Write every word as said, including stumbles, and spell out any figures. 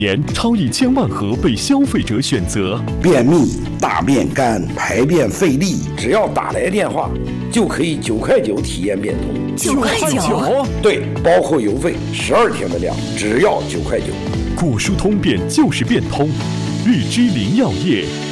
年超一千万盒被消费者选择。 便秘、大便干、排便费力，只要打来电话，就可以九块九体验变通。 九块九？ 对，包括邮费，十二天的量，只要九块九。 果蔬通便就是变通，日之林药业。